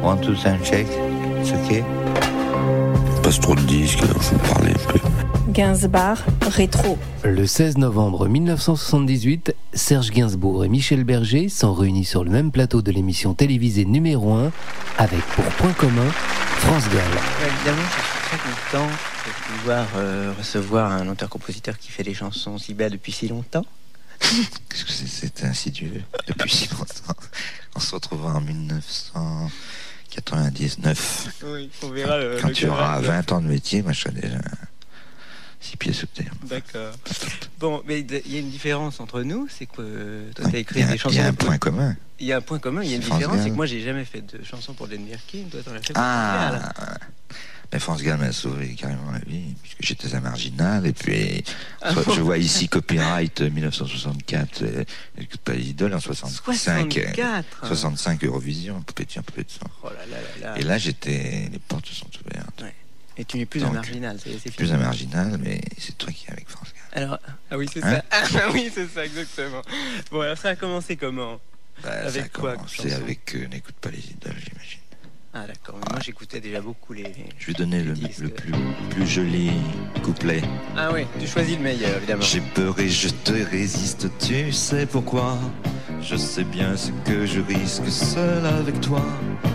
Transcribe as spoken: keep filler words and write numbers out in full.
One, two, sound check. C'est ok. Passe trop de disques, alors je vais vous parler un peu. Gainsbourg, rétro. Le seize novembre mille neuf cent soixante-dix-huit, Serge Gainsbourg et Michel Berger sont réunis sur le même plateau de l'émission télévisée numéro un avec pour point commun France Gall. Ouais, évidemment, je suis très content de pouvoir euh, recevoir un auteur-compositeur qui fait des chansons si belles depuis si longtemps. Qu'est-ce que c'est, c'est insidieux depuis si longtemps. On se retrouvera en dix-neuf cent quatre-vingt-dix-neuf. Oui, on verra le. Quand le tu auras garage. vingt ans de métier, moi je serai déjà six pieds sous terre. D'accord. Bon, mais il y a une différence entre nous, c'est que euh, toi, Oui, t'as écrit il y a- des chansons. Il y a un pour- point commun. Il y a un point commun, il y a une C'est France différence, Gall. c'est que moi, j'ai jamais fait de chansons pour Len Birkin. Toi, t'en as fait pour France Gall. Ah, mais France Gall m'a sauvé carrément la vie, puisque j'étais un marginal. Et puis, Ah je, bon. je vois ici copyright euh, dix-neuf cent soixante-quatre, euh, n'écoute pas les idoles en soixante-cinq. soixante-quatre. soixante-cinq Eurovision, poupée de chien, poupée de sang. Oh là là là là. Et là, j'étais, les portes se sont ouvertes. Ouais. Et tu n'es plus Donc, un marginal, c'est, c'est Plus fini. un marginal, mais c'est toi qui es avec France Gall. Alors, ah oui, c'est Hein ça. Ah oui, c'est ça, exactement. Bon, alors ça a commencé comment? Bah, Avec ça a quoi, comme commencé chanson avec euh, N'écoute pas les idoles, j'imagine. Ah d'accord, mais moi j'écoutais déjà beaucoup les... Je vais donner le, les disques. le plus, plus joli couplet. Ah oui, tu choisis le meilleur, évidemment. J'ai peur et je te résiste, tu sais pourquoi. Je sais bien ce que je risque seul avec toi.